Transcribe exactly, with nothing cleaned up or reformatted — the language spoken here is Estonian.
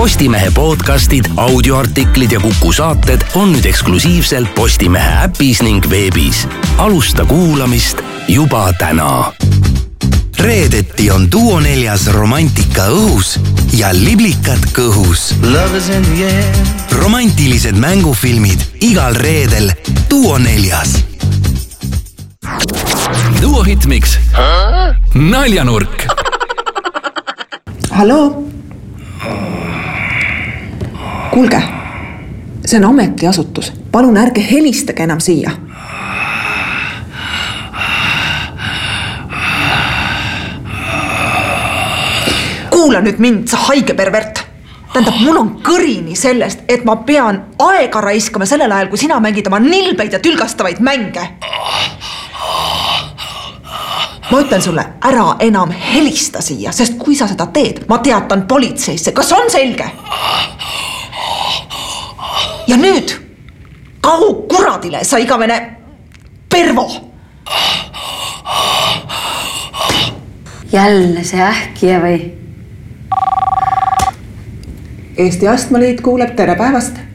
Postimehe podcastid, audioartiklid ja Kuku saated on nüüd eksklusiivselt Postimehe äpis ning veebis. Alusta kuulamist juba täna. Reedeti on Duo neljas romantika õhus ja liblikad kõhus. Romantilised mängufilmid igal reedel Duo neljas. Duo Hitmix. Naljanurk. Halloo? Kuulge, see on ametiasutus. Palun ärge helistage enam siia. Kuula nüüd mind, sa haige pervert. Tähendab, mul on kõrini sellest, et ma pean aega raiskama sellel ajal, kui sina mängid oma nilbeid ja tülgastavaid mänge. Ma ütlen sulle, ära enam helista siia, sest kui sa seda teed, ma teatan politseisse. Kas on selge? Ja nüüd, kau kuradile, sa igavene pervo. Jälle see ähkija või? Eesti Astmaliit kuuleb, tere päevast.